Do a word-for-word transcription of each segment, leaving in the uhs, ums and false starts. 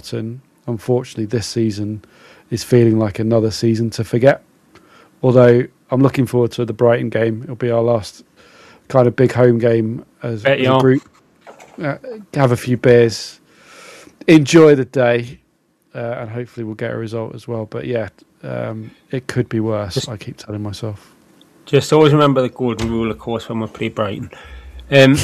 Everton, unfortunately, this season is feeling like another season to forget. Although I'm looking forward to the Brighton game. It'll be our last kind of big home game as, as a group. Uh, have a few beers, enjoy the day, uh, and hopefully we'll get a result as well. But yeah, um, it could be worse, just, I keep telling myself. Just always remember the golden rule, of course, when we play Brighton. Um,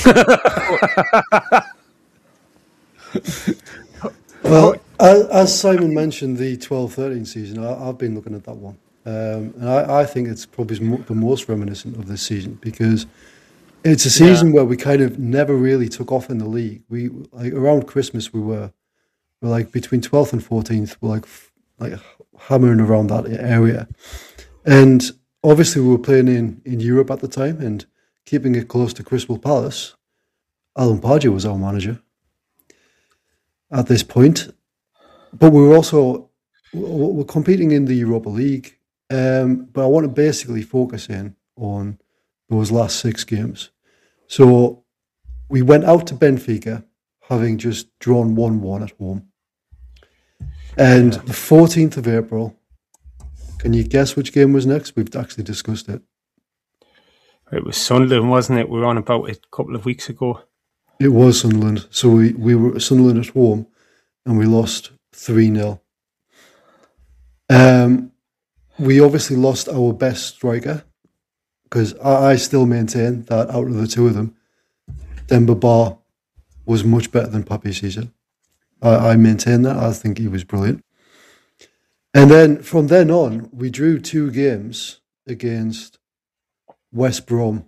well, as, as Simon mentioned, the twelve thirteen season, I, I've been looking at that one. Um, and I, I think it's probably the most reminiscent of this season because it's a season yeah. where we kind of never really took off in the league. We like around Christmas we were, we're like between twelfth and fourteenth. We're like like hammering around that area, and obviously we were playing in, in Europe at the time and keeping it close to Crystal Palace. Alan Pardew was our manager at this point, but we were also we're competing in the Europa League. Um, but I want to basically focus in on those last six games. So we went out to Benfica, having just drawn one one at home. And the fourteenth of April, can you guess which game was next? We've actually discussed it. It was Sunderland, wasn't it? We were on about it a couple of weeks ago. It was Sunderland. So we, we were at Sunderland at home, and we lost three nil. Um... We obviously lost our best striker because I, I still maintain that out of the two of them, Demba Ba was much better than Papi Cesar. I, I maintain that. I think he was brilliant. And then from then on, we drew two games against West Brom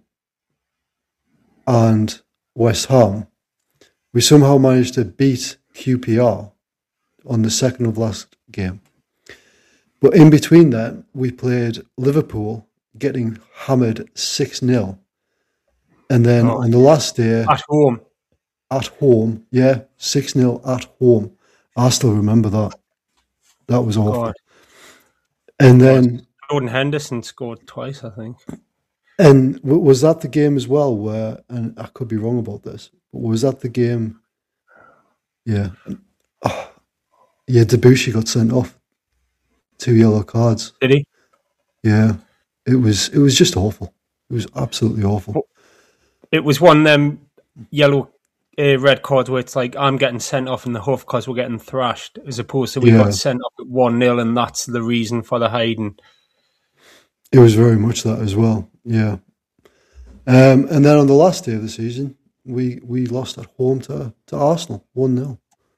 and West Ham. We somehow managed to beat Q P R on the second of last game. But in between that, we played Liverpool, getting hammered six nil. And then oh, on the last day... At home. At home, yeah, six nil at home. I still remember that. That was awful. God. And then... Jordan Henderson scored twice, I think. And was that the game as well where... And I could be wrong about this, but was that the game... Yeah. Oh, yeah, Debussy got sent off. Two yellow cards. Did he? Yeah, it was. It was just awful. It was absolutely awful. It was one of them yellow, uh, red cards where it's like I'm getting sent off in the huff because we're getting thrashed, as opposed to we yeah. got sent off at one nil, and that's the reason for the hiding. It was very much that as well. Yeah, um, and then on the last day of the season, we we lost at home to to Arsenal one nil.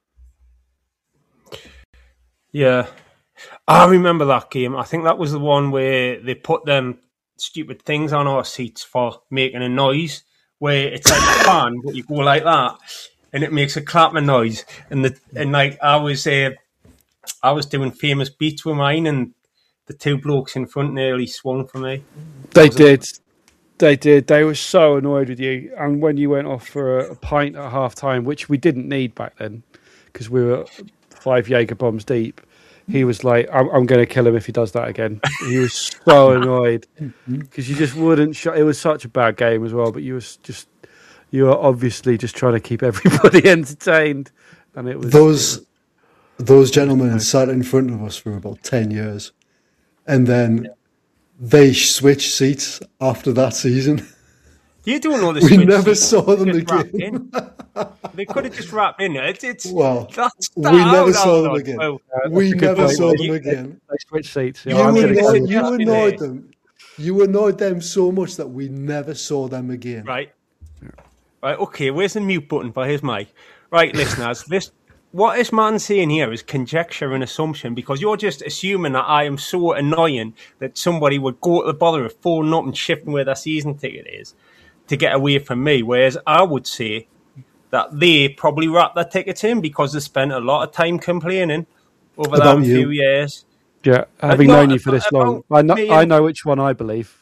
Yeah. I remember that game. I think that was the one where they put them stupid things on our seats for making a noise, where it's like a fan, but you go like that, and it makes a clapping noise. And the and like I was, uh, I was doing famous beats with mine, and the two blokes in front nearly swung for me. They did, it? they did. They were so annoyed with you. And when you went off for a, a pint at half time, which we didn't need back then, because we were five Jaeger bombs deep. He was like, I'm, I'm going to kill him if he does that again. He was so annoyed because you just wouldn't shut. It was such a bad game as well, but you was just, you were obviously just trying to keep everybody entertained. And it was those, it was, those gentlemen had sat in front of us for about ten years. And then they switched seats after that season. You don't know the We never saw them again. They could have just wrapped in it. It's well, that's we never saw them again. Well, we never saw them again. They switched seats. You, you, annoyed, you annoyed them. You annoyed them so much that we never saw them again. Right. Right. Okay. Where's the mute button for his mic? Right, listeners. This what this man's saying here is conjecture and assumption because you're just assuming that I am so annoying that somebody would go to the bother of phoning up and shifting where their season ticket is to get away from me. Whereas I would say that they probably wrapped their tickets in because they spent a lot of time complaining over About that you. few years. Yeah, having known you for this long, I know, I know which one I believe.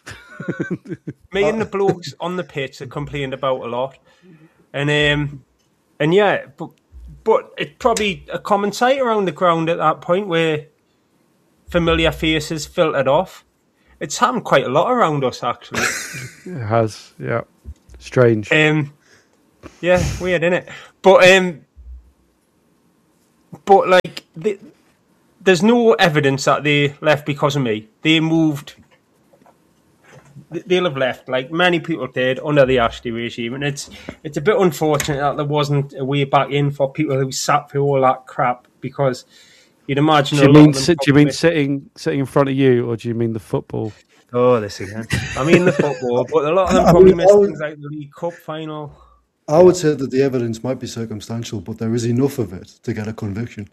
Me and the blokes on the pitch that complained about a lot. And um, and yeah, but, but it's probably a common sight around the ground at that point where familiar faces filtered off. It's happened quite a lot around us, actually. It has, yeah. Strange. Um, yeah, weird, isn't it? But um, but like, they, there's no evidence that they left because of me. They moved. They'll have left, like many people did, under the Ashley regime, and it's it's a bit unfortunate that there wasn't a way back in for people who sat through all that crap, because you'd imagine. Do you mean sit, do you mean sitting sitting in front of you, or do you mean the football? Oh, this again. I mean the football, but a lot of them probably missed things like the League Cup final. I would say that the evidence might be circumstantial, but there is enough of it to get a conviction.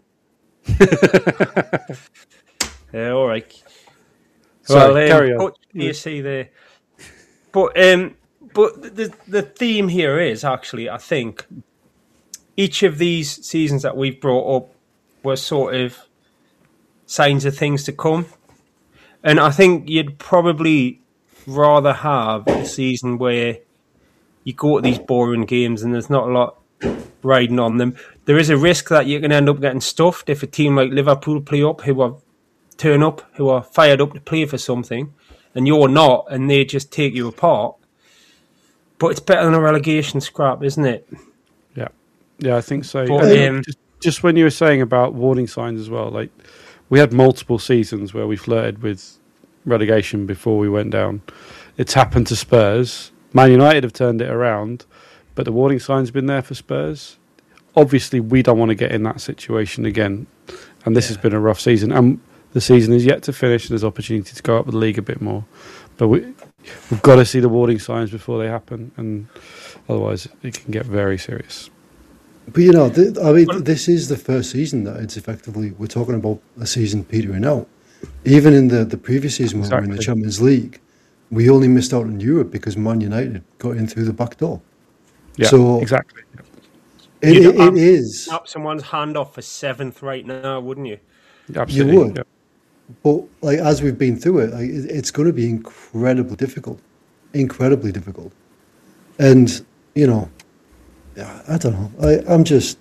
Yeah, all right. Sorry, well, um, carry on. Coach P S C there. But um, but the the theme here is actually, I think, each of these seasons that we've brought up were sort of signs of things to come, and I think you'd probably rather have a season where you go to these boring games and there's not a lot riding on them. There is a risk that you can end up getting stuffed if a team like Liverpool play up, who are turn up, who are fired up to play for something, and you're not, and they just take you apart. But it's better than a relegation scrap, isn't it? Yeah, yeah, I think so. But, um, um, just, just when you were saying about warning signs as well, like we had multiple seasons where we flirted with relegation before we went down. It's happened to Spurs. Man United have turned it around, but the warning sign's been there for Spurs. Obviously, we don't want to get in that situation again, and this yeah. has been a rough season. And the season is yet to finish, and there's opportunity to go up with the league a bit more. But we, we've got to see the warning signs before they happen, and otherwise it can get very serious. But, you know, th- I mean, this is the first season that it's effectively, we're talking about a season petering out. Even in the, the previous season when exactly. we were in the Champions League, we only missed out in Europe because Man United got in through the back door. Yeah, so exactly. It, it, it is. Snap someone's hand off for seventh right now, wouldn't you? Absolutely. You would. Yeah. But like as we've been through it, like, it's going to be incredibly difficult, incredibly difficult. And you know, I don't know. I, I'm just,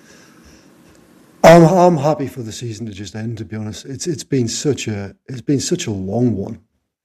I'm I'm happy for the season to just end. To be honest, it's it's been such a it's been such a long one.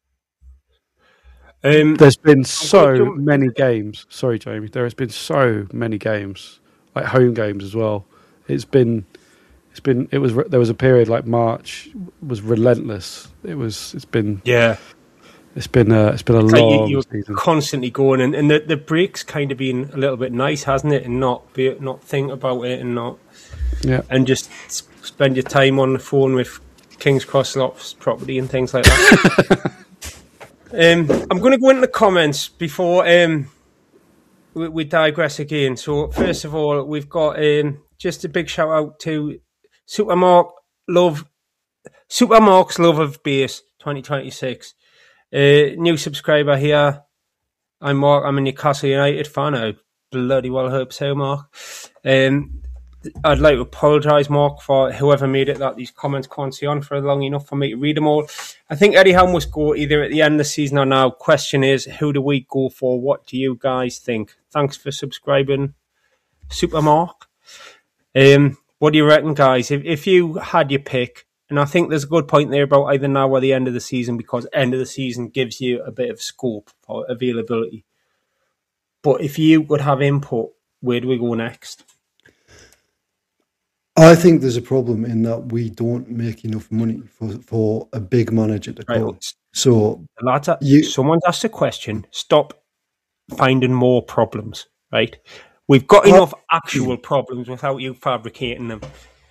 Um, There's been so many games. Sorry, Jamie. There has been so many games, like home games as well. It's been. It's been. It was. There was a period like March was relentless. It was. It's been. Yeah. It's been. A, it's been a it's long like you, season. Constantly going, and, and the the breaks kind of been a little bit nice, hasn't it? And not be not think about it, and not. Yeah. And just spend your time on the phone with King's Cross Lofts property and things like that. um, I'm going to go into the comments before um, we, we digress again. So first of all, we've got um, just a big shout out to. Supermark love, Supermark's love of bass twenty twenty-six. Uh, new subscriber here. I'm Mark. I'm a Newcastle United fan. I bloody well hope so, Mark. Um, I'd like to apologise, Mark, for whoever made it that these comments can't see on for long enough for me to read them all. I think Eddie Howe must go either at the end of the season or now. Question is, who do we go for? What do you guys think? Thanks for subscribing, Supermark. Um. What do you reckon, guys? If if you had your pick, and I think there's a good point there about either now or the end of the season, because end of the season gives you a bit of scope for availability. But if you would have input, where do we go next? I think there's a problem in that we don't make enough money for, for a big manager to come. Right. So, lads, you, someone's asked a question. Stop finding more problems, right? We've got enough actual problems without you fabricating them.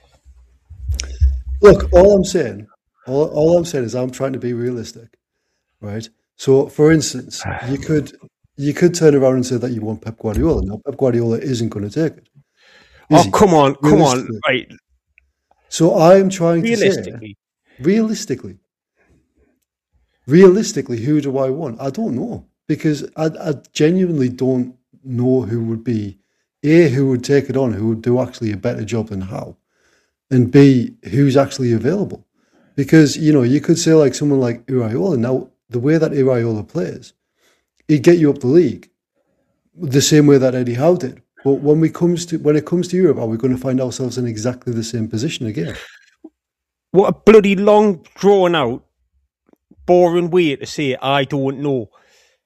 Look, all I'm saying, all, all I'm saying is I'm trying to be realistic, right? So, for instance, you could you could turn around and say that you want Pep Guardiola. Now, Pep Guardiola isn't going to take it. Oh, he? come on, come on, right? So, I'm trying to say, realistically, realistically, who do I want? I don't know, because I, I genuinely don't know who would be. A, who would take it on, who would do actually a better job than Howe, and B, who's actually available. Because, you know, you could say like someone like Iraola. Now, the way that Iraola plays, he'd get you up the league the same way that Eddie Howe did. But when we comes to when it comes to Europe, are we going to find ourselves in exactly the same position again? What a bloody long, drawn out, boring way to say it. I don't know.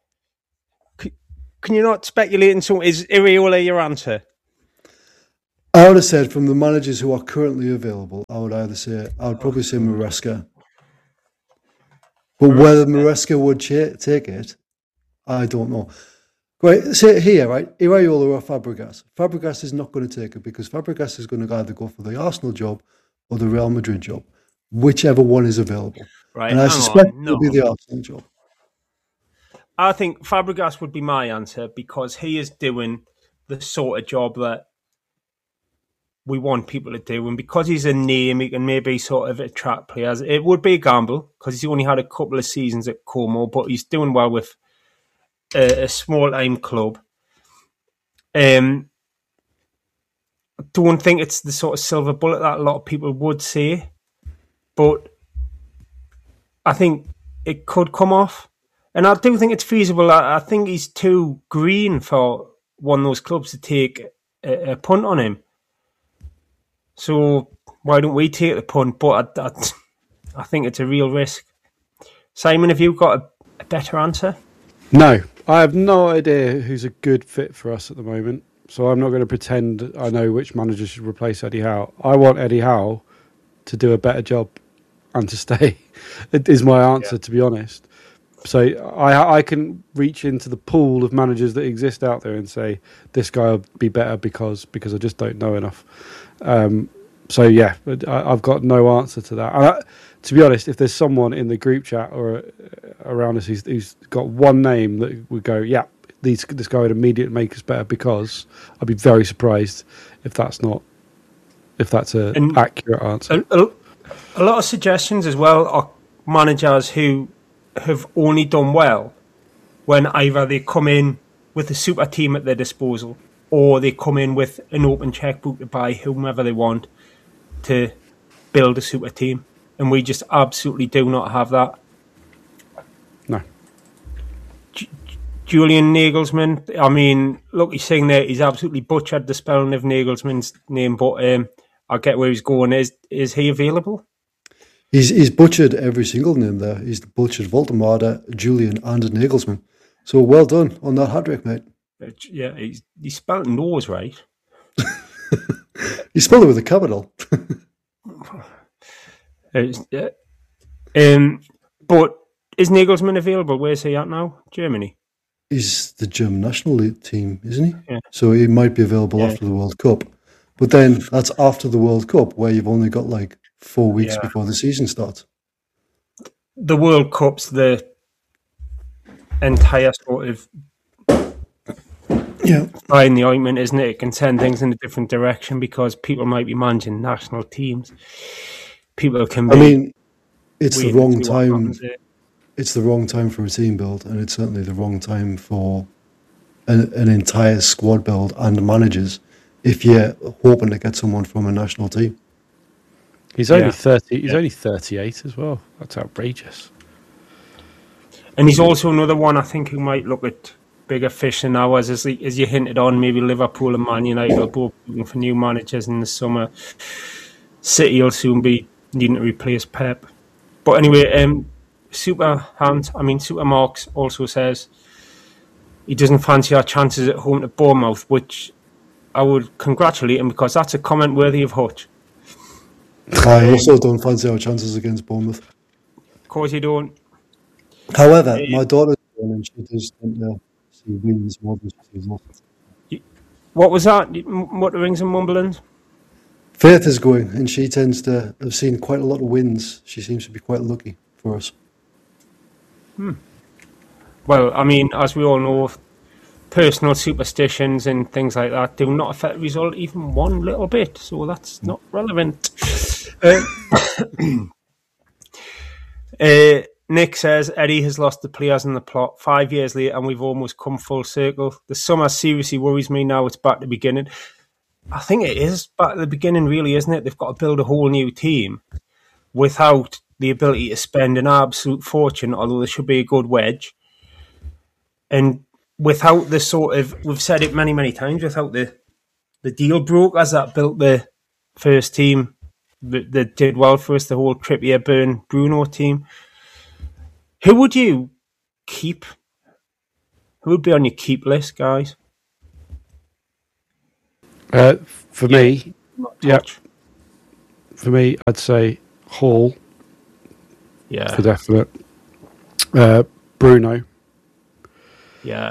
Can you not speculate in something? Is Iraola your answer? I would have said from the managers who are currently available, I would either say, I would probably say Maresca. But whether Maresca would ch- take it, I don't know. Right, say here, right, Iraola or Fabregas. Fabregas is not going to take it because Fabregas is going to either go for the Arsenal job or the Real Madrid job, whichever one is available. Right, and I hang suspect on, it'll be no. the Arsenal job. I think Fabregas would be my answer because he is doing the sort of job that we want people to do. And because he's a name, he can maybe sort of attract players. It would be a gamble because he's only had a couple of seasons at Como, but he's doing well with a, a small-time club. Um, I don't think it's the sort of silver bullet that a lot of people would say, but I think it could come off. And I do think it's feasible. I, I think he's too green for one of those clubs to take a, a punt on him. So why don't we take the punt? But I, I, I think it's a real risk. Simon, have you got a, a better answer? No, I have no idea who's a good fit for us at the moment. So I'm not going to pretend I know which manager should replace Eddie Howe. I want Eddie Howe to do a better job and to stay. It is my answer, yeah. to be honest. So I I can reach into the pool of managers that exist out there and say this guy will be better because because I just don't know enough. Um, so yeah, I, I've got no answer to that. And I, to be honest, if there's someone in the group chat or uh, around us who's, who's got one name that would go, yeah, these, this guy would immediately make us better, because I'd be very surprised if that's not if that's a an accurate answer. A, a, a lot of suggestions as well are managers who have only done well when either they come in with a super team at their disposal or they come in with an open checkbook to buy whomever they want to build a super team. And we just absolutely do not have that. No. J- Julian Nagelsmann, I mean, look, he's saying there he's absolutely butchered the spelling of Nagelsmann's name, but um, I get where he's going. Is is he available? He's he's butchered every single name there. He's butchered Voldemort, Julian, and Nagelsmann. So well done on that hat trick, mate. Yeah, he's, he spelled nose right. He spelled it with a capital. yeah. um, but is Nagelsmann available? Where's he at now? Germany. He's the German national team, isn't he? Yeah. So he might be available yeah. after the World Cup. But then that's after the World Cup, where you've only got like four weeks yeah. before the season starts. The World Cup's the entire sort of yeah. fly in the ointment, isn't it? It can send things in a different direction because people might be managing national teams. People can be. I mean, it's the wrong time. It's the wrong time for a team build, and it's certainly the wrong time for an, an entire squad build and managers if you're hoping to get someone from a national team. He's only yeah. thirty. He's yeah. only thirty-eight as well. That's outrageous. And he's also another one I think who might look at bigger fish than ours, as as you hinted on. Maybe Liverpool and Man United are both looking for new managers in the summer. City will soon be needing to replace Pep. But anyway, um, Super Hand, I mean Super Marks also says he doesn't fancy our chances at home to Bournemouth, which I would congratulate him because that's a comment worthy of Hutch. I also don't fancy our chances against Bournemouth. Of course you don't. However, uh, my daughter's born and she does tend to see wins more than she sees losses. What was that? What the rings and mumblings? Faith is going, and she tends to have seen quite a lot of wins. She seems to be quite lucky for us. Hmm. Well, I mean, as we all know, personal superstitions and things like that do not affect the result even one little bit, so that's not relevant. uh, uh, Nick says, Eddie has lost the players in the plot five years later and we've almost come full circle. The summer seriously worries me now. It's back to the beginning. I think it is back to the beginning, really, isn't it? They've got to build a whole new team without the ability to spend an absolute fortune, although there should be a good wedge. And without the sort of, we've said it many, many times, without the, the deal brokers that built the first team that, that did well for us, the whole Trippier, Burn, Bruno team. Who would you keep? Who would be on your keep list, guys? Uh, for Yeah. me, Not yeah. touch. For me, I'd say Hall Yeah. for definite. Uh, Bruno, Yeah.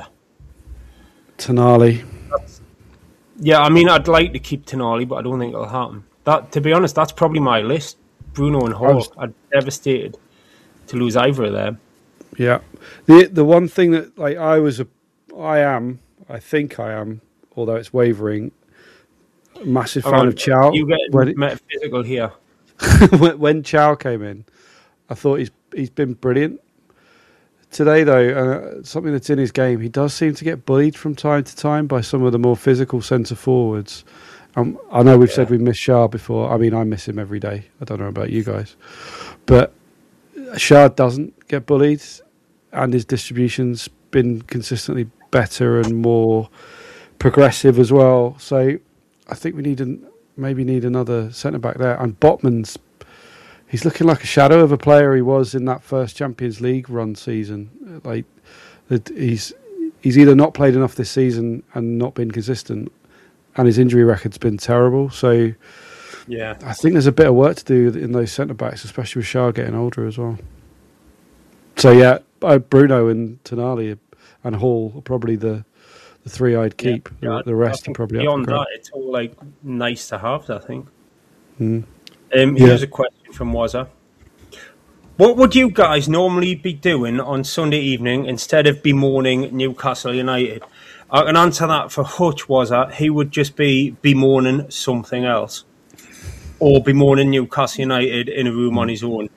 Tonali. Yeah, I mean, I'd like to keep Tonali, but I don't think it'll happen. That, to be honest, that's probably my list. Bruno and Hall. was- I'd devastated to lose either of them. Yeah. The the one thing that like I was a, I am, I think I am, although it's wavering. Massive Hang fan on, of Chow. You get When, it- metaphysical here. when when Chow came in, I thought he's he's been brilliant. Today, though, uh, something that's in his game, he does seem to get bullied from time to time by some of the more physical centre forwards. Um, I know we've Yeah. said we miss Shah before. I mean, I miss him every day. I don't know about you guys, but Shah doesn't get bullied, and his distribution's been consistently better and more progressive as well. So, I think we need an, maybe need another centre back there. And Botman's. He's looking like a shadow of a player he was in that first Champions League run season. Like that, he's he's either not played enough this season and not been consistent, and his injury record's been terrible. So Yeah. I think there's a bit of work to do in those centre backs, especially with Shah getting older as well. So yeah, uh, Bruno and Tonali and Hall are probably the the three I'd keep. Yeah, the, the rest I are think probably beyond up for that, it's all like nice to have. I think. Mm. Um, Yeah. here's a question from Wazza. What would you guys normally be doing on Sunday evening instead of bemoaning Newcastle United? I can answer that for Hutch, Wazza. He would just be bemoaning something else, or bemoaning Newcastle United in a room on his own.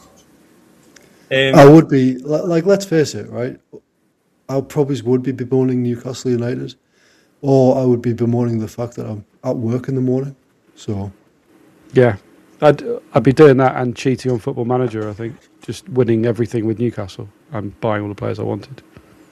Um, I would be like, like, let's face it, right? I probably would be bemoaning Newcastle United, or I would be bemoaning the fact that I'm at work in the morning. So Yeah, I'd I'd be doing that and cheating on Football Manager. I think just winning everything with Newcastle and buying all the players I wanted.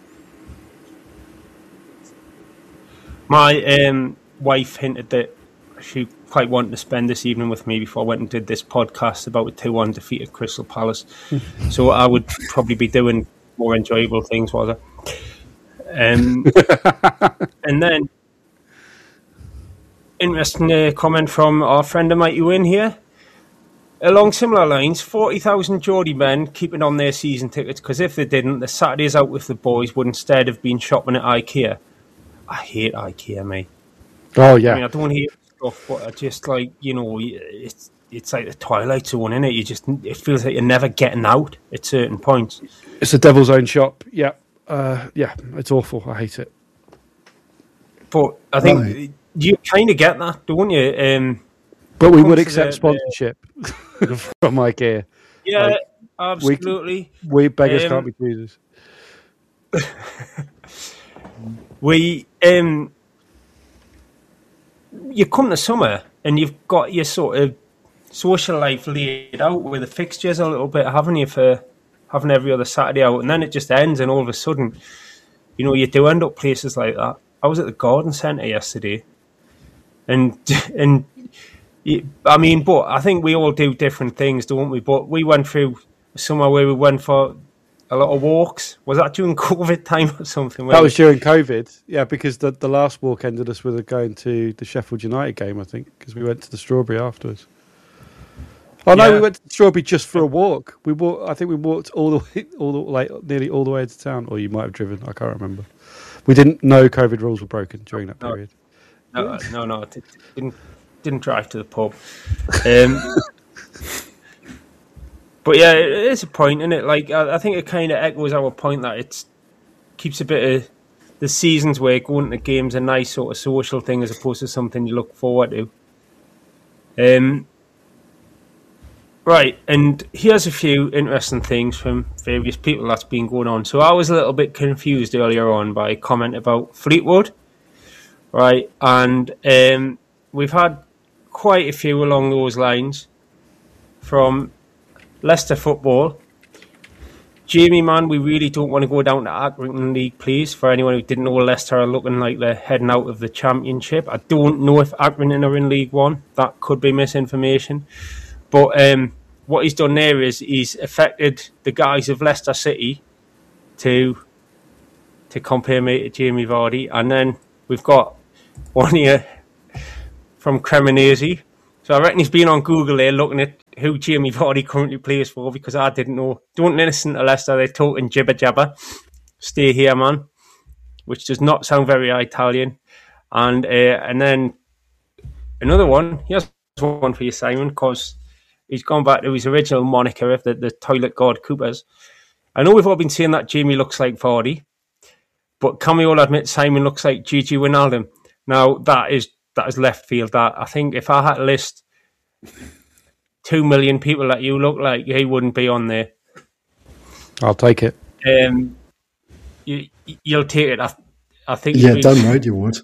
My um, wife hinted that she quite wanted to spend this evening with me before I went and did this podcast about a two one defeat at Crystal Palace. So I would probably be doing more enjoyable things, was I? Um, and then, interesting uh, comment from our friend of Mighty Win here. Along similar lines, forty thousand Geordie men keeping on their season tickets because if they didn't, the Saturdays out with the boys would instead have been shopping at IKEA. I hate IKEA, mate. Oh yeah, I mean, I don't hate stuff, but I just like, you know, it's it's like the Twilight Zone, innit? You just, it feels like you're never getting out at certain points. it's a devil's own shop. Yeah, uh, yeah, it's awful. I hate it. But I think Right. you kind of get that, don't you? Um, But we comes would to accept the- sponsorship from IKEA. yeah, Like, absolutely. We beggars Um, can't be choosers. We, um, you come to summer and you've got your sort of social life laid out with the fixtures a little bit, haven't you, for having every other Saturday out, and then it just ends, and all of a sudden, you know, you do end up places like that. I was at the garden centre yesterday, and and you- I mean, but I think we all do different things, don't we? But we went through somewhere where we went for a lot of walks. Was that during COVID time or something? That was during COVID. Yeah, because the the last walk ended us with going to the Sheffield United game, I think, because we went to the Strawberry afterwards. Oh no, Yeah. we went to the Strawberry just for a walk. We walked. I think we walked all the way, all the like nearly all the way into town, or you might have driven. I can't remember. We didn't know COVID rules were broken during that No. period. No, no, no, it didn't didn't drive to the pub. Um, but yeah, it is a point, isn't it? Like I, I think it kind of echoes our point that it keeps a bit of the seasons where going to games a nice sort of social thing as opposed to something you look forward to. Um, right, and here's a few interesting things from various people that's been going on. So I was a little bit confused earlier on by a comment about Fleetwood. Right, and um, we've had quite a few along those lines from Leicester Football. Jamie, man, we really don't want to go down to Accrington League, please. For anyone who didn't know, Leicester are looking like they're heading out of the Championship. I don't know if Accrington are in League One. That could be misinformation. But um, what he's done there is he's affected the guys of Leicester City to to compare me to Jamie Vardy, and then we've got one here from Cremonese. So I reckon he's been on Google there looking at who Jamie Vardy currently plays for, because I didn't know. Don't listen to Leicester, they're talking jibber jabber. Stay here, man. Which does not sound very Italian. And uh, and then another one, here's one for you, Simon, because he's gone back to his original moniker of the, the toilet god Coopers. I know we've all been saying that Jamie looks like Vardy, but can we all admit Simon looks like Gigi Wijnaldum? Now, that is that is left field. That I think if I had to list two million people that you look like, he wouldn't be on there. I'll take it. Um, you, you'll take it. I, I think. Yeah, damn right you would.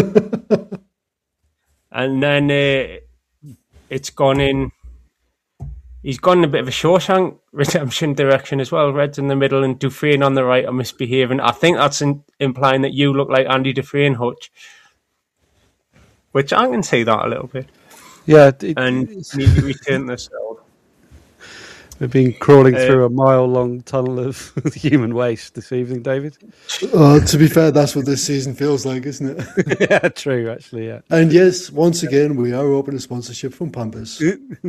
And then uh, it's gone in. He's gone in a bit of a Shawshank Redemption direction as well. Red's in the middle and Dufresne on the right are misbehaving. I think that's in, implying that you look like Andy Dufresne, Hutch. Which I can see that a little bit. Yeah. It, and need to return this. We've been crawling uh, through a mile-long tunnel of human waste this evening, David. Uh, to be fair, that's what this season feels like, isn't it? Yeah, true, actually, yeah. And yes, once again, we are open to sponsorship from Pampers.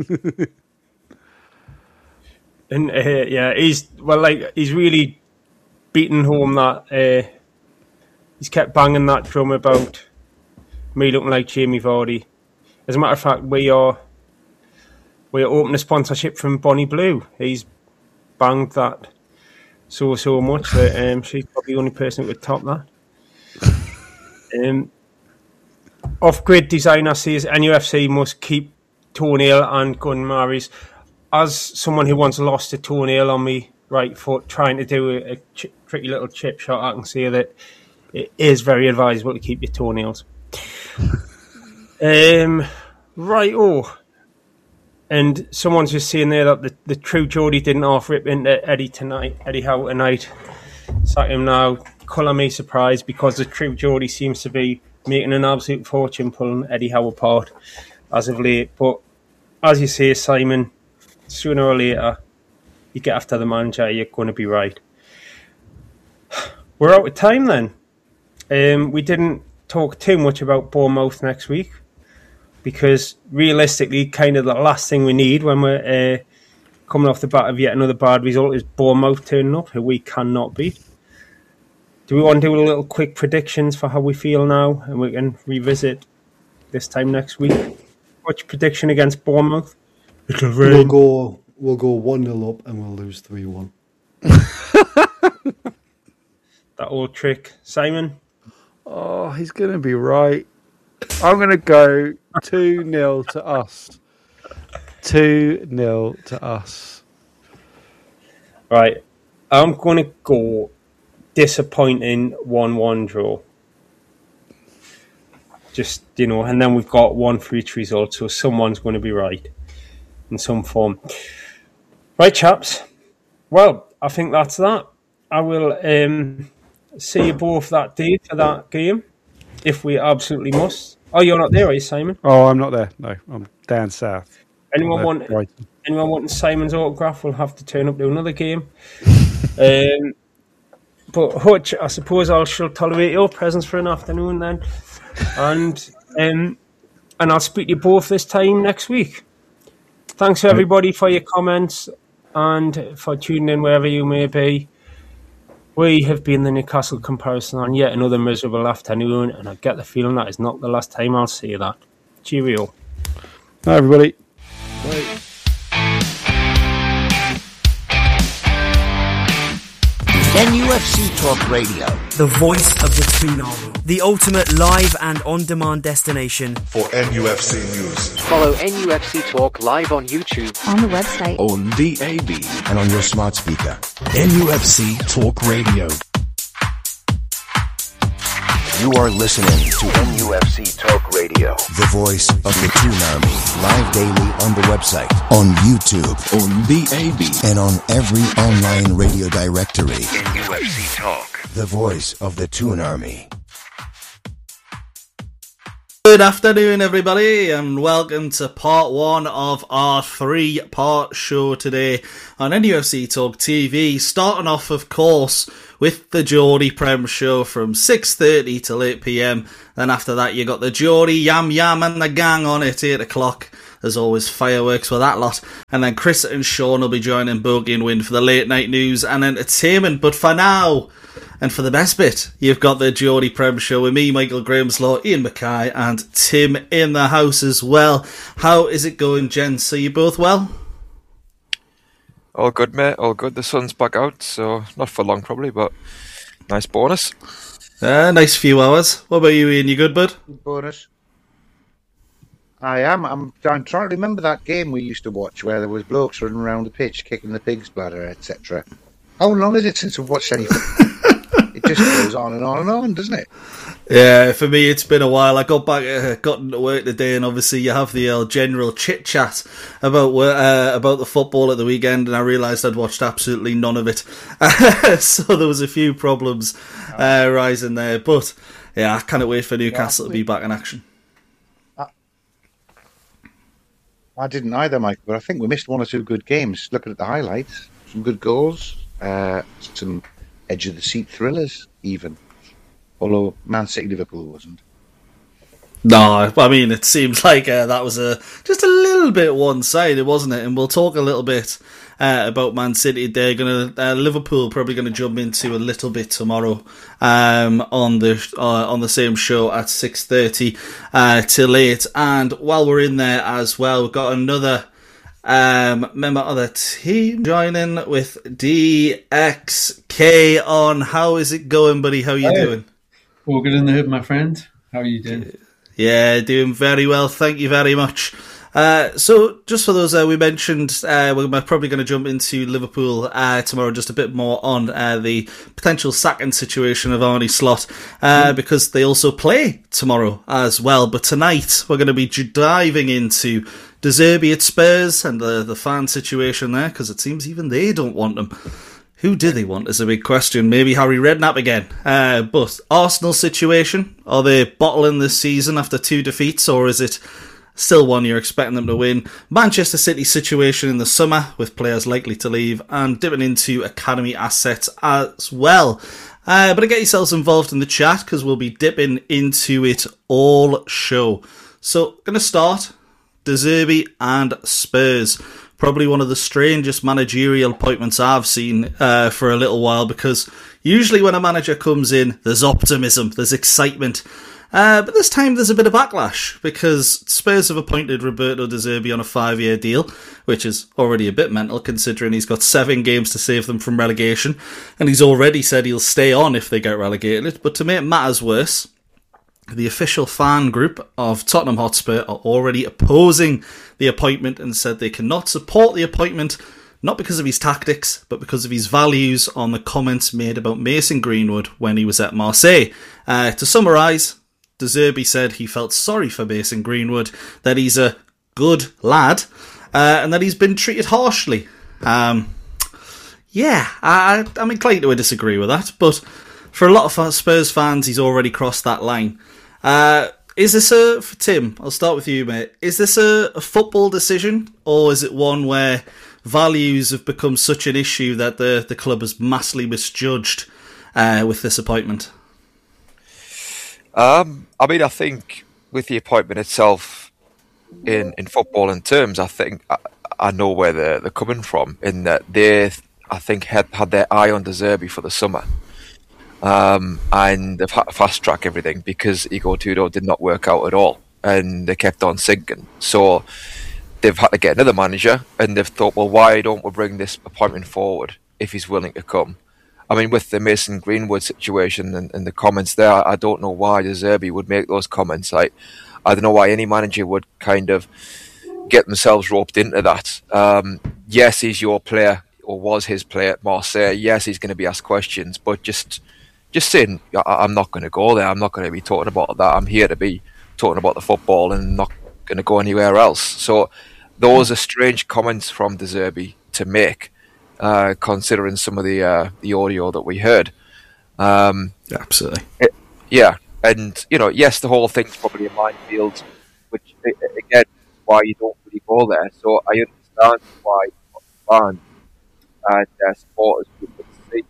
And uh, yeah, he's well, like he's really beaten home that uh, he's kept banging that drum about me looking like Jamie Vardy. As a matter of fact, we are we are open to sponsorship from Bonnie Blue. He's banged that so so much that um, she's probably the only person who could top that. Um, off-grid designer says N U F C must keep toenail and gun Maris. As someone who once lost a toenail on me right foot trying to do a, a ch- tricky little chip shot, I can say that it is very advisable to keep your toenails. um, right, oh. And someone's just saying there that the, the true Geordie didn't half rip into Eddie tonight, Eddie Howe tonight. Sack him now. Colour me surprised, because the true Geordie seems to be making an absolute fortune pulling Eddie Howe apart as of late. But as you say, Simon, sooner or later, you get after the manager, you're going to be right. We're out of time then. Um, we didn't talk too much about Bournemouth next week, because realistically, kind of the last thing we need when we're uh, coming off the bat of yet another bad result is Bournemouth turning up, who we cannot beat. Do we want to do a little quick predictions for how we feel now, and we can revisit this time next week? What's your prediction against Bournemouth? It'll rain. We'll go, we'll go one nil up and we'll lose three one. That old trick. Simon? Oh, he's going to be right. I'm going to go two nil to us. two nil to us. Right. I'm going to go disappointing one one draw. Just, you know, and then we've got one for each result, so someone's going to be right in some form. Right, chaps. Well, I think that's that. I will um, see you both that day for that game, if we absolutely must. Oh, you're not there, are you, Simon? Oh, I'm not there. No, I'm down south. Anyone want right. anyone wanting Simon's autograph will have to turn up to another game. um, but Hutch, I suppose I shall tolerate your presence for an afternoon then, and um, and I'll speak to you both this time next week. Thanks everybody for your comments and for tuning in wherever you may be. We have been the Newcastle Comparison on yet another miserable afternoon, and I get the feeling that is not the last time I'll say that. Cheerio. Hi everybody. Bye. N U F C Talk Radio, the voice of the Toon Army, the ultimate live and on-demand destination for N U F C news. Follow N U F C Talk live on YouTube, on the website, on D A B, and on your smart speaker. N U F C Talk Radio. You are listening to N U F C Talk Radio, the voice of the Toon Army, live daily on the website, on YouTube, on D A B, and on every online radio directory. N U F C Talk, the voice of the Toon Army. Good afternoon, everybody, and welcome to part one of our three-part show today on N U F C Talk T V. Starting off, of course, with the Geordie Prem show from six thirty till eight p.m. Then after that, you got the Geordie Yam Yam and the gang on at eight o'clock. There's always fireworks with that lot. And then Chris and Sean will be joining Bogey and Win for the late night news and entertainment. But for now, and for the best bit, you've got the Geordie Prem show with me, Michael Grahamslaw, Ian Mackay, and Tim in the house as well. How is it going, gents? Are you both well? All good, mate. All good. The sun's back out, so not for long probably, but nice bonus. Uh, nice few hours. What about you, Ian? You good, bud? Bonus. I am. I'm, I'm trying to remember that game we used to watch where there was blokes running around the pitch, kicking the pig's bladder, et cetera. How long is it since we've watched anything? It just goes on and on and on, doesn't it? Yeah, for me it's been a while. I got back, uh, got into work today, and obviously you have the uh, general chit chat about uh, about the football at the weekend, and I realised I'd watched absolutely none of it. So there was a few problems uh, rising there, but yeah, I can't wait for Newcastle to be back in action. I didn't either, Mike, but I think we missed one or two good games. Looking at the highlights, some good goals, uh, some edge of the seat thrillers, even. Although Man City Liverpool wasn't. No, I mean it seems like uh, that was a just a little bit one-sided, wasn't it? And we'll talk a little bit uh, about Man City. They're gonna uh, Liverpool probably going to jump into a little bit tomorrow um, on the uh, on the same show at six thirty uh, till eight. And while we're in there as well, we've got another um, member of the team joining with D X K on. How is it going, buddy? How are you Hey. doing? All good in the hood, my friend. How are you doing? Yeah, doing very well. Thank you very much. Uh, so, just for those uh, we mentioned, uh, we're probably going to jump into Liverpool uh, tomorrow, just a bit more on uh, the potential sacking situation of Arne Slot, uh, mm. because they also play tomorrow as well. But tonight, we're going to be diving into De Zerbi at Spurs and the, the fan situation there, because it seems even they don't want them. Who do they want is a big question. Maybe Harry Redknapp again. Uh, but Arsenal situation, are they bottling this season after two defeats, or is it still one you're expecting them to win? Manchester City situation in the summer with players likely to leave, and dipping into academy assets as well. Uh, but get yourselves involved in the chat because we'll be dipping into it all show. So, going to start De Zerbi and Spurs. Probably one of the strangest managerial appointments I've seen uh, for a little while, because usually when a manager comes in, there's optimism, there's excitement. Uh, but this time there's a bit of backlash, because Spurs have appointed Roberto De Zerbi on a five-year deal, which is already a bit mental considering he's got seven games to save them from relegation, and he's already said he'll stay on if they get relegated. But to make matters worse, the official fan group of Tottenham Hotspur are already opposing the appointment and said they cannot support the appointment, not because of his tactics, but because of his values on the comments made about Mason Greenwood when he was at Marseille. Uh, to summarise, De Zerbi said he felt sorry for Mason Greenwood, that he's a good lad, uh, and that he's been treated harshly. Um, yeah, I, I'm inclined to disagree with that, but for a lot of Spurs fans, he's already crossed that line. Uh, is this a, for Tim, I'll start with you, mate. Is this a, a football decision, or is it one where values have become such an issue that the, the club has massively misjudged uh, with this appointment? Um, I mean, I think with the appointment itself, in, in football in terms, I think I, I know where they're, they're coming from, in that they, I think, had, had their eye on De Zerbi for the summer. Um, and they've had to fast track everything because Igor Tudor did not work out at all, and they kept on sinking. So they've had to get another manager, and they've thought, well, why don't we bring this appointment forward if he's willing to come? I mean, with the Mason Greenwood situation and, and the comments there, I don't know why De Zerbi would make those comments. Like, I don't know why any manager would kind of get themselves roped into that. Um, yes, he's your player, or was his player at Marseille. Yes, he's going to be asked questions, but just... Just saying, I'm not going to go there. I'm not going to be talking about that. I'm here to be talking about the football and not going to go anywhere else. So those are strange comments from De Zerbi to make, uh, considering some of the uh, the audio that we heard. Um, yeah, absolutely. It, yeah, And, you know, yes, the whole thing's probably a minefield, which, again, is why you don't really go there. So I understand why fans and uh, supporters would see,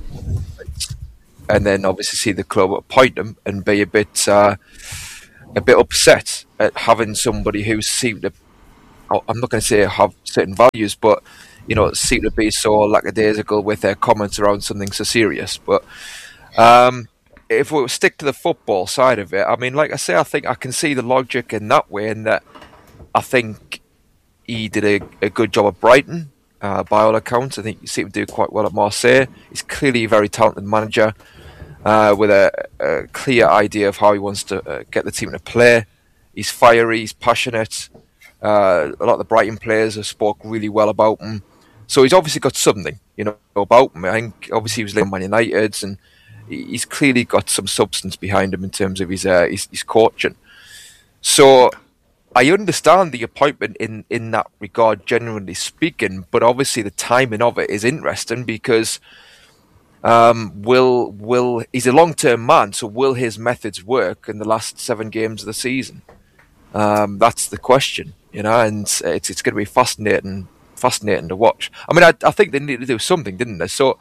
and then obviously see the club appoint them and be a bit, uh, a bit upset at having somebody who seemed to, I'm not going to say have certain values, but, you know, seem to be so lackadaisical with their comments around something so serious. But um, if we stick to the football side of it, I mean, like I say, I think I can see the logic in that way, in that I think he did a, a good job at Brighton, uh, by all accounts. I think he seemed to do quite well at Marseille. He's clearly a very talented manager uh, with a, a clear idea of how he wants to uh, get the team to play. He's fiery, he's passionate. Uh, a lot of the Brighton players have spoke really well about him. So he's obviously got something, you know, about him. I think obviously he was linked with Man United, and he's clearly got some substance behind him in terms of his uh, his, his coaching. So I understand the appointment in, in that regard, generally speaking, but obviously the timing of it is interesting because um, will will he's a long term man, so will his methods work in the last seven games of the season? Um, that's the question, you know, and it's it's going to be fascinating. Fascinating to watch. I mean, I, I think they need to do something, didn't they? So,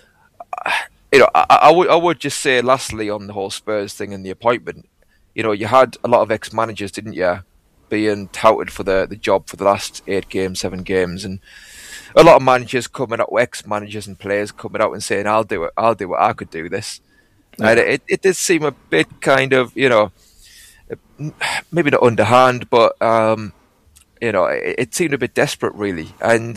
you know, I, I would I would just say, lastly, on the whole Spurs thing and the appointment, you know, you had a lot of ex-managers, didn't you, being touted for the, the job for the last eight games, seven games, and a lot of managers coming out, ex-managers and players coming out and saying, "I'll do it. I'll do it. I could do this." Yeah. And it it did seem a bit kind of, you know, maybe not underhand, but. Um, You know, it, it seemed a bit desperate, really. And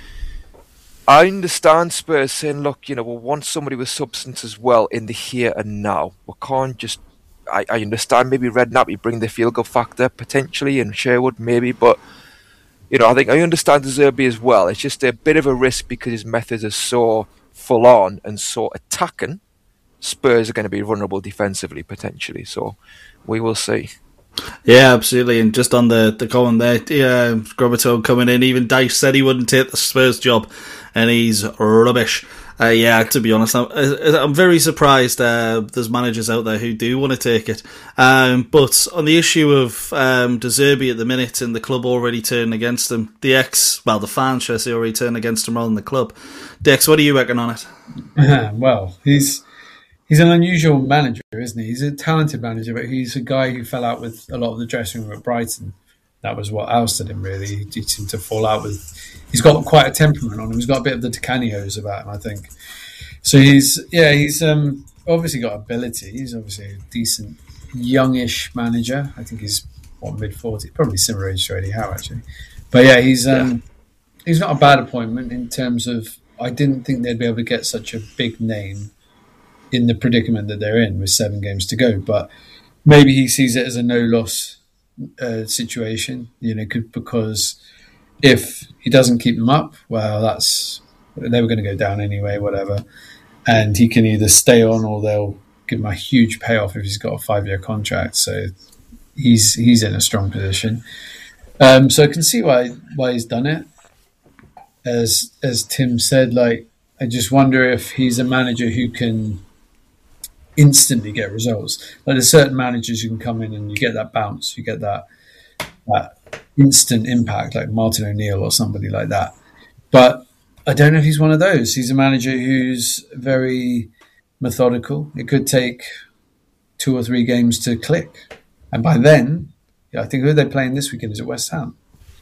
I understand Spurs saying, look, you know, we want somebody with substance as well in the here and now. We can't just... I, I understand maybe Redknapp, you bring the field goal factor, potentially, and Sherwood, maybe. But, you know, I think I understand De Zerbi as well. It's just a bit of a risk because his methods are so full-on and so attacking. Spurs are going to be vulnerable defensively, potentially. So we will see. Yeah, absolutely. And just on the, the comment there, yeah, Grobotone coming in, even Dyche said he wouldn't take the Spurs job, and he's rubbish. Uh, yeah, to be honest, I'm, I'm very surprised uh, there's managers out there who do want to take it. Um, but on the issue of um, De Zerbi at the minute and the club already turning against him, the ex, well, the fans, should I say, already turning against him rather than the club. Dex, what do you reckon on it? Well, he's... He's an unusual manager, isn't he? He's a talented manager, but he's a guy who fell out with a lot of the dressing room at Brighton. That was what ousted him, really. He, he seemed to fall out with... He's got quite a temperament on him. He's got a bit of the Di Canio's about him, I think. So he's... Yeah, he's um, obviously got ability. He's obviously a decent, youngish manager. I think he's, what, mid-forties? Probably similar age to Eddie Howe, actually. But yeah, he's um, yeah. he's not a bad appointment in terms of... I didn't think they'd be able to get such a big name in the predicament that they're in with seven games to go, but maybe he sees it as a no-loss uh, situation, you know, could, because if he doesn't keep them up, well, that's they were going to go down anyway, whatever, and he can either stay on or they'll give him a huge payoff if he's got a five-year contract. So he's he's in a strong position. Um, so I can see why why he's done it. As as Tim said, like I just wonder if he's a manager who can instantly get results. Like there's certain managers who can come in and you get that bounce, you get that that instant impact, like Martin O'Neill or somebody like that. But I don't know if he's one of those. He's a manager who's very methodical. It could take two or three games to click, and by then, yeah, I think who are they playing this weekend? Is it West Ham?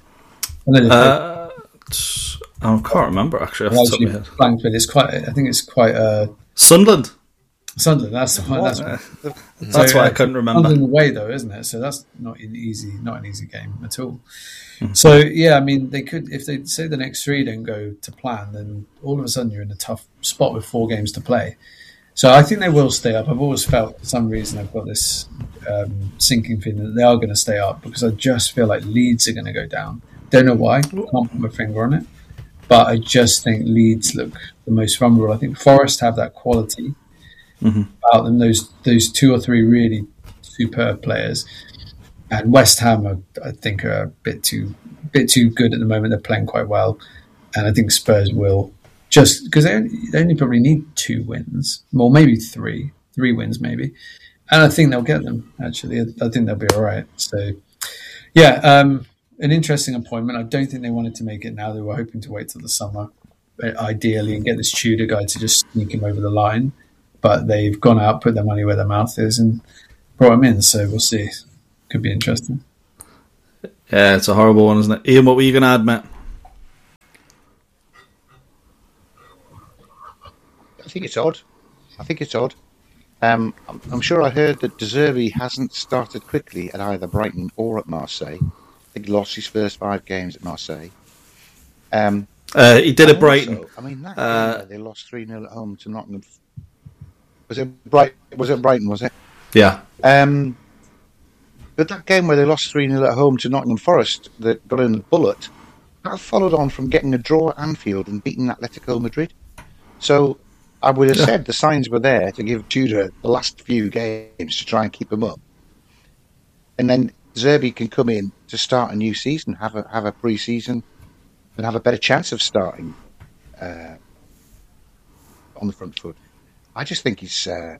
Uh, I can't remember actually. Off the top of my head. Blank, but it's quite. I think it's quite. Uh, Sunderland. Sunderland, that's the one. That's, uh, that's so, why uh, I couldn't remember. Sunderland away, though, isn't it? So that's not an easy, not an easy game at all. Mm-hmm. So yeah, I mean, they could if they say the next three don't go to plan, then all of a sudden you're in a tough spot with four games to play. So I think they will stay up. I've always felt for some reason I've got this um, sinking feeling that they are going to stay up because I just feel like Leeds are going to go down. Don't know why. Can't put my finger on it, but I just think Leeds look the most vulnerable. I think Forest have that quality. Mm-hmm. About them, those those two or three really superb players, and West Ham, are, I think, are a bit too bit too good at the moment. They're playing quite well, and I think Spurs will just because they only, they only probably need two wins, well maybe three, three wins maybe, and I think they'll get them. Actually, I think they'll be all right. So, yeah, um, an interesting appointment. I don't think they wanted to make it now. They were hoping to wait till the summer, ideally, and get this Tudor guy to just sneak him over the line. But they've gone out, put their money where their mouth is, and brought him in. So we'll see. Could be interesting. Yeah, it's a horrible one, isn't it? Ian, what were you going to add, Matt? I think it's odd. I think it's odd. Um, I'm, I'm sure I heard that De Zerbi hasn't started quickly at either Brighton or at Marseille. I think he lost his first five games at Marseille. Um, uh, he did at Brighton. Also, I mean, that uh, game where they lost three nil at home to Nottingham. Was it Bright? Was it Brighton? Was it? Yeah. Um, but that game where they lost three nil at home to Nottingham Forest, that got in the bullet, that followed on from getting a draw at Anfield and beating Atletico Madrid. So I would have yeah. said the signs were there to give Tudor the last few games to try and keep him up, and then Zerbi can come in to start a new season, have a have a pre-season, and have a better chance of starting uh, on the front foot. I just think he's. Uh,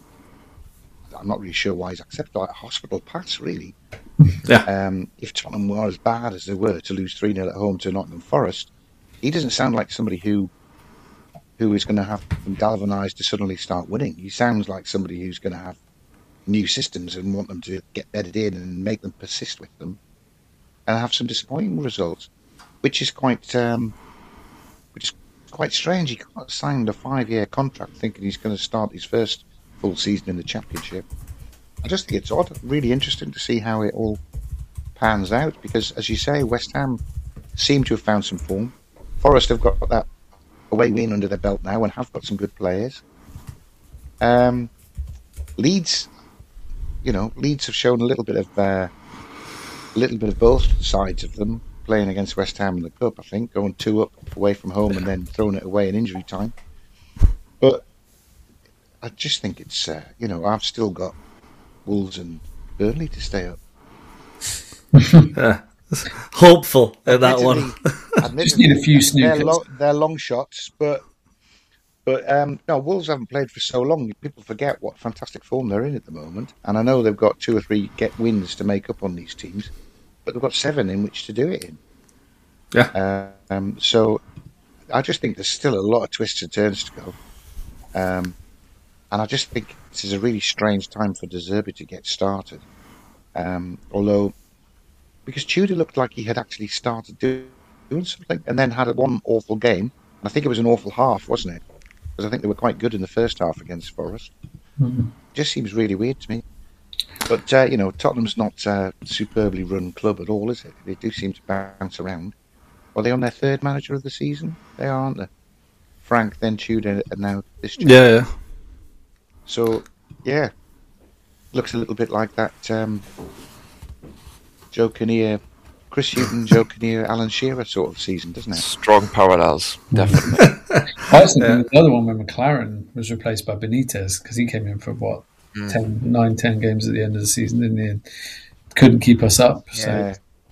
I'm not really sure why he's accepted like a hospital pass, really. Yeah. Um, if Tottenham were as bad as they were to lose three nil at home to Nottingham Forest, he doesn't sound like somebody who who is going to have them galvanised to suddenly start winning. He sounds like somebody who's going to have new systems and want them to get bedded in and make them persist with them and have some disappointing results, which is quite um, which is quite strange. He got signed a five-year contract thinking he's going to start his first full season in the Championship. I just think it's odd. Really interesting to see how it all pans out because, as you say, West Ham seem to have found some form. Forest have got that away win under their belt now and have got some good players. Um, Leeds, you know, Leeds have shown a little bit of uh, a little bit of both sides of them playing against West Ham in the Cup. I think going two up away from home and then throwing it away in injury time. But I just think it's uh, you know I've still got Wolves and Burnley to stay up. Yeah. Hopeful in that one. Just need a few snookers. They're, lo- they're long shots, but but um, no, Wolves haven't played for so long. People forget what fantastic form they're in at the moment. And I know they've got two or three get wins to make up on these teams, but they've got seven in which to do it in. Yeah. Uh, um, so I just think there's still a lot of twists and turns to go. Um, and I just think this is a really strange time for De Zerbi to get started. Um, although, because Tudor looked like he had actually started do, doing something and then had a one awful game. And I think it was an awful half, wasn't it? Because I think they were quite good in the first half against Forest. Mm-hmm. Just seems really weird to me. But, uh, you know, Tottenham's not a superbly run club at all, is it? They do seem to bounce around. Are they on their third manager of the season? They are, aren't they? Frank, then Tudor, and now this Tudor. Yeah, yeah. So, yeah. Looks a little bit like that um, Joe Kinnear, Chris Hughton, Joe Kinnear, Alan Shearer sort of season, doesn't it? Strong parallels, definitely. I was thinking yeah. the other one when McLaren was replaced by Benitez because he came in for what mm. ten, nine, ten games at the end of the season, didn't he? And couldn't keep us up. So. Yeah.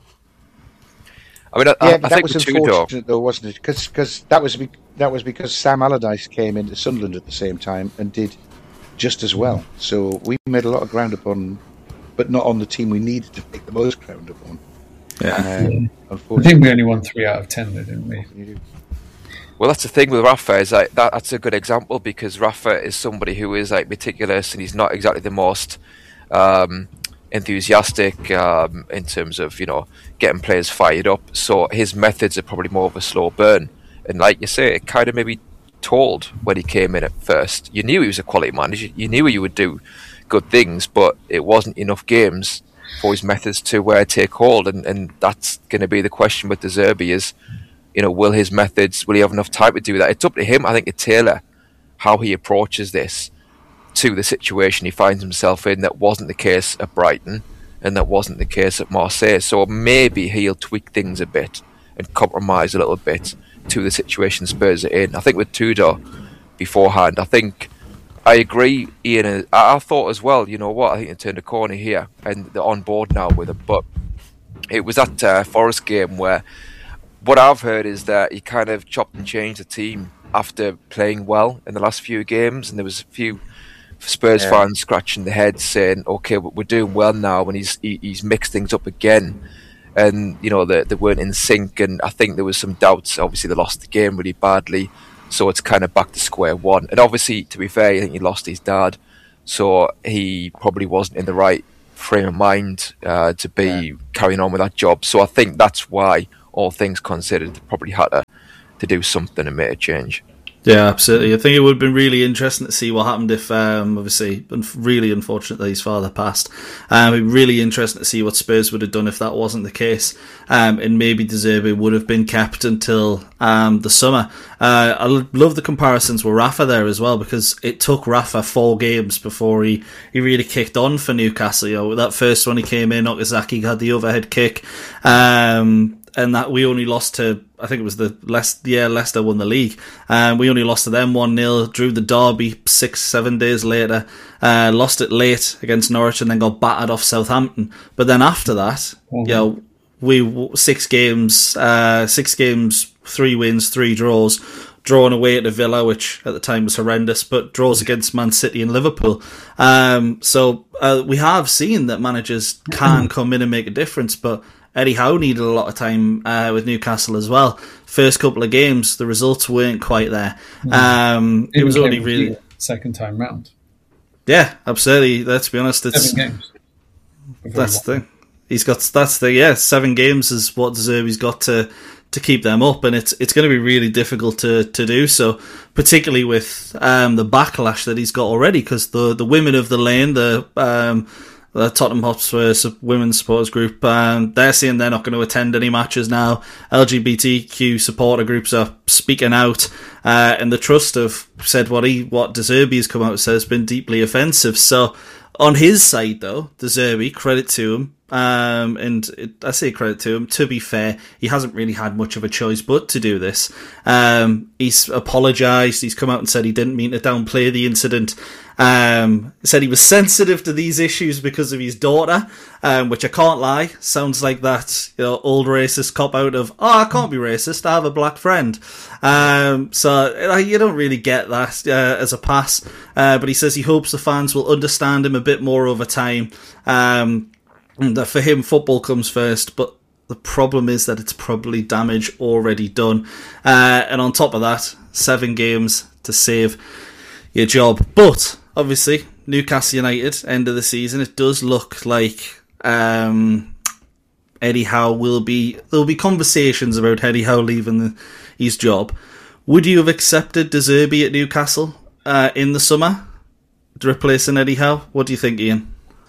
I mean, I, yeah, I, but I that think was with unfortunate, Tudor, though, wasn't it? Because that was be, that was because Sam Allardyce came into Sunderland at the same time and did just as well. So we made a lot of ground up on, but not on the team we needed to make the most ground up on. Yeah, uh, yeah. I think we only won three out of ten, though, didn't we? Well, that's the thing with Rafa is like that, that's a good example because Rafa is somebody who is like meticulous and he's not exactly the most um, enthusiastic um, in terms of you know getting players fired up. So his methods are probably more of a slow burn. And like you say, it kind of maybe told when he came in at first. You knew he was a quality manager. You knew he would do good things, but it wasn't enough games for his methods to uh, take hold. And, and that's going to be the question with De Zerbi is, you know, will his methods, will he have enough time to do that? It's up to him, I think, to tailor how he approaches this to the situation he finds himself in. That wasn't the case at Brighton and that wasn't the case at Marseille. So maybe he'll tweak things a bit and compromise a little bit to the situation Spurs are in. I think with Tudor beforehand, I think I agree, Ian. I, I thought as well, you know what, I think they turned a corner here and they're on board now with him. But it was that uh, Forest game where what I've heard is that he kind of chopped and changed the team after playing well in the last few games, and there was a few Spurs Yeah. fans scratching their heads saying, okay, we're doing well now, and he's he, he's mixed things up again. And, you know, they, they weren't in sync, and I think there was some doubts. Obviously, they lost the game really badly, so it's kind of back to square one. And obviously, to be fair, I think he lost his dad, so he probably wasn't in the right frame of mind uh, to be yeah. carrying on with that job. So I think that's why, all things considered, they probably had to, to do something and make a change. Yeah, absolutely. I think it would have been really interesting to see what happened if, um, obviously, really unfortunate that his father passed. Um, it'd be really interesting to see what Spurs would have done if that wasn't the case. Um, and maybe De Zerbi would have been kept until um, the summer. Uh, I love the comparisons with Rafa there as well, because it took Rafa four games before he, he really kicked on for Newcastle. You know, that first one he came in, Okazaki had the overhead kick. Um, and that we only lost to, I think it was the Leicester, yeah, Leicester won the league. Um, we only lost to them one nil, drew the derby six, seven days later, uh, lost it late against Norwich, and then got battered off Southampton. But then after that, mm-hmm. you know, we six games, uh, six games, three wins, three draws, drawn away at the Villa, which at the time was horrendous, but draws against Man City and Liverpool. Um, so uh, we have seen that managers can come in and make a difference, but Eddie Howe needed a lot of time uh, with Newcastle as well. First couple of games, the results weren't quite there. Um, it, it was only really second time round. Yeah, absolutely. Let's be honest. It's seven games. That's the thing. He's got that's the yeah seven games is what De Zerbi's got to to keep them up, and it's it's going to be really difficult to to do so, particularly with um, the backlash that he's got already, because the the women of the lane, the um, the Tottenham Hotspur women's supporters group, um, they're saying they're not going to attend any matches now. L G B T Q supporter groups are speaking out, uh, and the Trust have said what he, what De Zerbi has come out and said has been deeply offensive. So on his side, though, De Zerbi, credit to him, um, and it, I say credit to him, to be fair, he hasn't really had much of a choice but to do this. Um, he's apologised, he's come out and said he didn't mean to downplay the incident. Um, said he was sensitive to these issues because of his daughter, um, which I can't lie, sounds like that, you know, old racist cop out of, oh, I can't be racist, I have a black friend. Um, so you don't really get that uh, as a pass, uh, but he says he hopes the fans will understand him a bit more over time, um, and that for him football comes first, but the problem is that it's probably damage already done, uh, and on top of that, seven games to save your job. But obviously, Newcastle United, end of the season, it does look like um, Eddie Howe will be... There'll be conversations about Eddie Howe leaving the, his job. Would you have accepted De Zerbi at Newcastle uh, in the summer, replacing Eddie Howe? What do you think, Ian?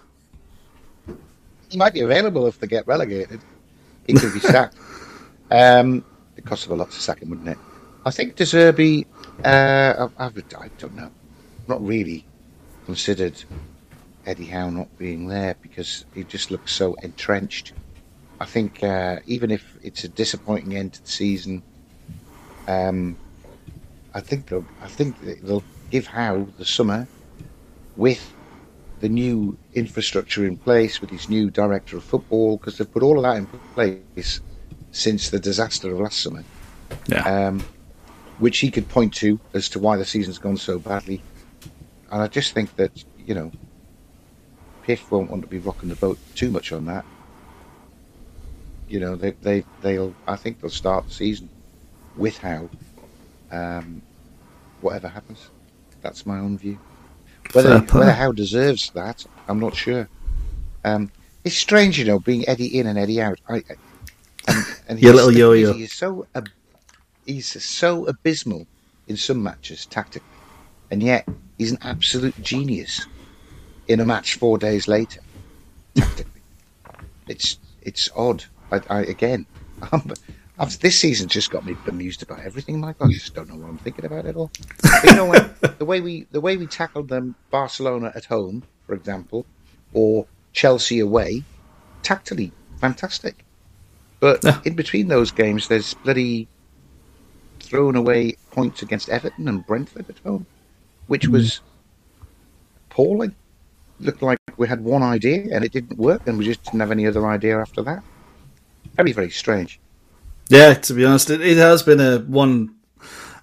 He might be available if they get relegated. He could be sacked. Um, it costs a lot to sack him, wouldn't it? I think De Zerbi... Uh, I, I don't know. Not really considered Eddie Howe not being there because he just looks so entrenched. I think uh, even if it's a disappointing end to the season, um, I think they'll, I think they'll give Howe the summer with the new infrastructure in place, with his new director of football, because they've put all of that in place since the disaster of last summer. Yeah. Um, which he could point to as to why the season's gone so badly. And I just think that, you know, Piff won't want to be rocking the boat too much on that. You know, they, they, they'll, I think they'll start the season with Howe, um, whatever happens. That's my own view. Whether, whether Howe deserves that, I'm not sure. Um, it's strange, you know, being Eddie in and Eddie out. I, and, and Your little yo-yo. He is so... Ab- He's so abysmal in some matches tactically, and yet he's an absolute genius in a match four days later tactically. It's it's odd. I, I again, I'm, I've, this season just got me bemused about everything. My God, I just don't know what I'm thinking about at all. But, you know, when, the way we the way we tackled them, Barcelona at home, for example, or Chelsea away, tactically fantastic. But yeah. In between those games, there's bloody thrown away points against Everton and Brentford at home, which was appalling. Looked like we had one idea and it didn't work, and we just didn't have any other idea after that. Very, very strange. Yeah, to be honest, it, it has been a one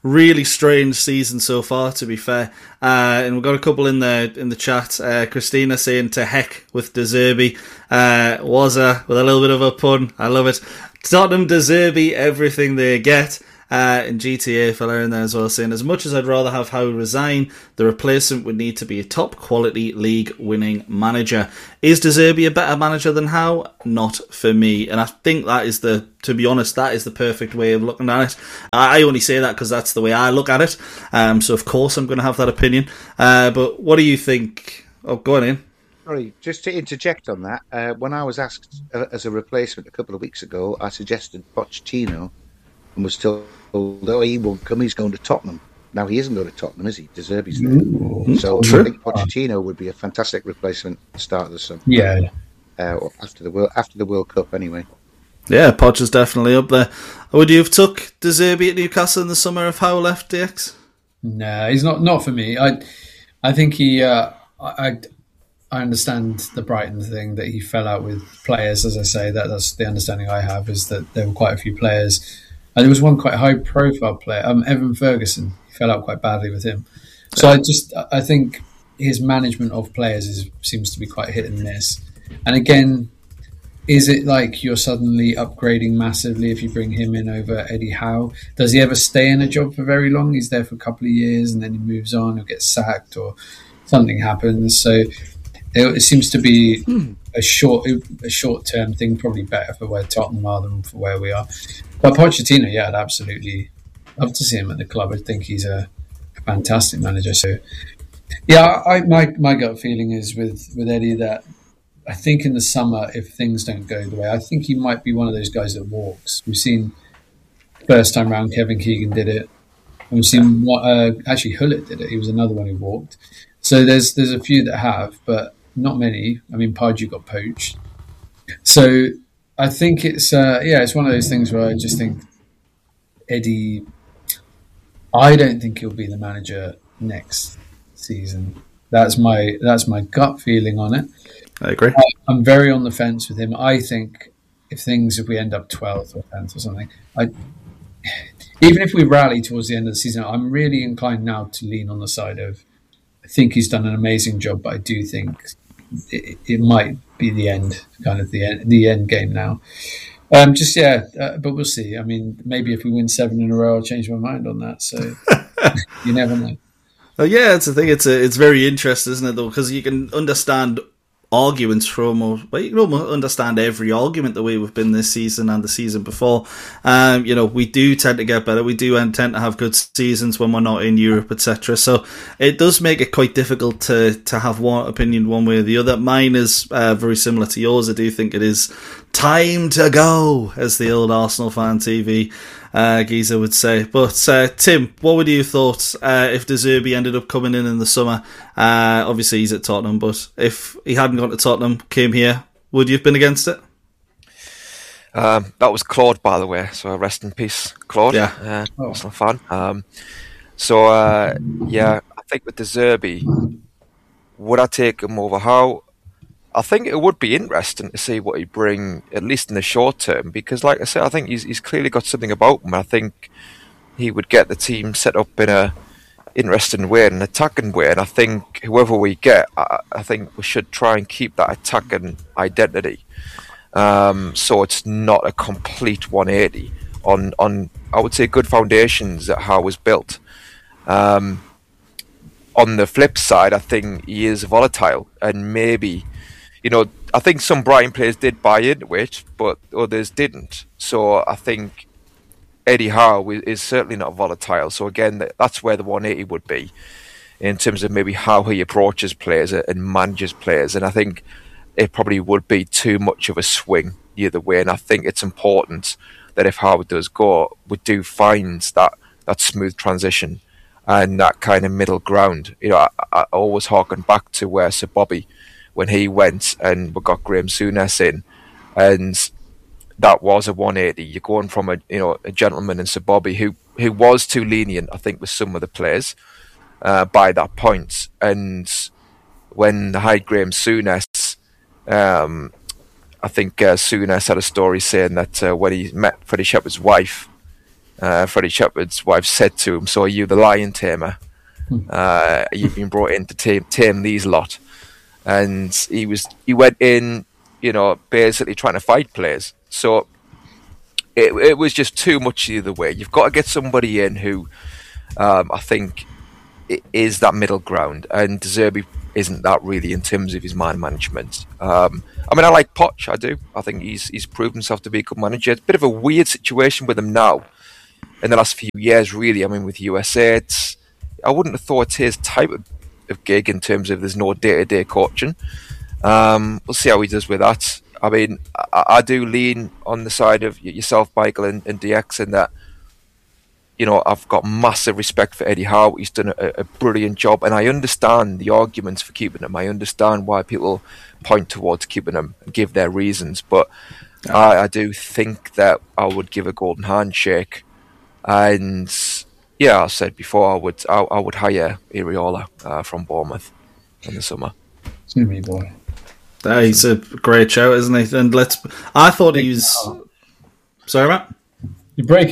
really strange season so far, to be fair. Uh, and we've got a couple in the in the chat. Uh, Christina saying to heck with De Zerbi. Uh, Wazza with a little bit of a pun. I love it. Tottenham De Zerbi everything they get. Uh, and G T A fella in there as well saying, as much as I'd rather have Howe resign, the replacement would need to be a top quality league winning manager. Is De Zerbi a better manager than Howe? Not for me. And I think that is the, to be honest, that is the perfect way of looking at it. I only say that because that's the way I look at it. Um, so of course I'm going to have that opinion. Uh, but what do you think? Oh, go on in. Sorry, just to interject on that, uh, when I was asked uh, as a replacement a couple of weeks ago, I suggested Pochettino and was told, oh, he won't come, he's going to Tottenham. Now, he isn't going to Tottenham, is he? De Zerbi's there. Mm-hmm. So True. I think Pochettino would be a fantastic replacement at the start of the summer. Yeah. Uh, after the World after the World Cup, anyway. Yeah, Poch is definitely up there. Would you have took De Zerbi at Newcastle in the summer if Howe left, D X? No, he's not. Not for me. I, I think he. Uh, I, I understand the Brighton thing that he fell out with players. As I say, that that's the understanding I have is that there were quite a few players. And there was one quite high-profile player, um, Evan Ferguson. He fell out quite badly with him. So I just, I think his management of players is, seems to be quite hit and miss. And again, is it like you're suddenly upgrading massively if you bring him in over Eddie Howe? Does he ever stay in a job for very long? He's there for a couple of years and then he moves on or gets sacked or something happens. So it, it seems to be a short, a short-term thing, probably better for where Tottenham are than for where we are. But Pochettino, yeah, I'd absolutely love to see him at the club. I think he's a, a fantastic manager. So, yeah, I, my my gut feeling is with, with Eddie that I think in the summer, if things don't go the way, I think he might be one of those guys that walks. We've seen first time round Kevin Keegan did it. And we've seen what uh, actually Hullett did it. He was another one who walked. So there's there's a few that have, but not many. I mean, Pardew got poached. So I think it's uh, yeah, it's one of those things where I just think Eddie. I don't think he'll be the manager next season. That's my that's my gut feeling on it. I agree. I, I'm very on the fence with him. I think if things if we end up twelfth or tenth or something, I even if we rally towards the end of the season, I'm really inclined now to lean on the side of I think he's done an amazing job, but I do think it, it might be the end, kind of the end, the end game now. Um, just yeah, uh, but we'll see. I mean, maybe if we win seven in a row, I'll change my mind on that. So you never know. Oh yeah, it's a thing. It's a, it's very interesting, isn't it? Though, because you can understand arguments from, or well, you can almost understand every argument the way we've been this season and the season before. Um, you know, we do tend to get better. We do tend to have good seasons when we're not in Europe, et cetera. So it does make it quite difficult to to have one opinion one way or the other. Mine is uh, very similar to yours. I do think it is time to go, as the old Arsenal fan T V uh, geezer would say. But uh, Tim, what would you have thought uh, if De Zerbi ended up coming in in the summer? Uh, obviously he's at Tottenham, but if he hadn't gone to Tottenham, came here, would you have been against it? Um, that was Claude, by the way, so rest in peace, Claude. Yeah. Uh, oh. Arsenal fan. Um, so, uh, yeah, I think with De Zerbi, would I take him over Howe? I think it would be interesting to see what he'd bring, at least in the short term, because, like I said, I think he's he's clearly got something about him. I think he would get the team set up in a interesting way, an attacking way, and I think whoever we get, I, I think we should try and keep that attacking identity. Um, so it's not a complete one eighty on, on I would say, good foundations that Howe was built. Um, on the flip side, I think he is volatile, and maybe, you know, I think some Brighton players did buy into it, but others didn't. So I think Eddie Howe is certainly not volatile. So again, that's where the one eighty would be in terms of maybe how he approaches players and manages players. And I think it probably would be too much of a swing the other way. And I think it's important that if Howe does go, we do find that, that smooth transition and that kind of middle ground. You know, I, I always harken back to where Sir Bobby, when he went and we got Graham Souness in, and that was a one eighty. You're going from a you know a gentleman in Sir Bobby who, who was too lenient, I think, with some of the players uh, by that point. And when they hired Graham Souness, um, I think uh, Souness had a story saying that uh, when he met Freddie Shepherd's wife, uh, Freddie Shepherd's wife said to him, "So are you the lion tamer? Uh, you've been brought in to tame, tame these lot." And he was he went in, you know, basically trying to fight players. So it it was just too much the other way. You've got to get somebody in who um, I think is that middle ground, and De Zerbi isn't that really in terms of his man management. Um, I mean, I like Poch, I do. I think he's he's proved himself to be a good manager. It's a bit of a weird situation with him now in the last few years, really. I mean, with U S A, it's, I wouldn't have thought it's his type of, of gig in terms of there's no day-to-day coaching. Um, we'll see how he does with that. I mean, I, I do lean on the side of yourself, Michael, and, and D X in that, you know, I've got massive respect for Eddie Howe. He's done a, a brilliant job, and I understand the arguments for keeping him. I understand why people point towards keeping him and give their reasons, but yeah. I, I do think that I would give a golden handshake. And yeah, I said before, I would I, I would hire Iraola uh, from Bournemouth in the summer. It's gonna be boy. Uh, he's a great show, isn't he? And let's. I thought he was. Sorry, Matt. You break